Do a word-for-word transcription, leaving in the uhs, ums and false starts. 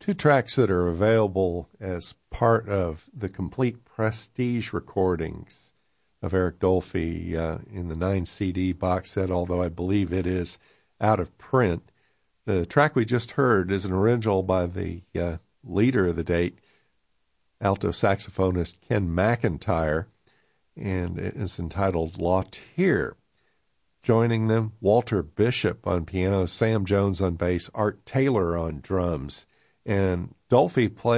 two tracks that are available as part of the complete Prestige recordings of Eric Dolphy uh, in the nine C D box set, although I believe it is out of print. The track we just heard is an original by the uh, leader of the date, alto saxophonist Ken McIntyre, and it is entitled La Tire. Joining them, Walter Bishop on piano, Sam Jones on bass, Art Taylor on drums. And Dolphy played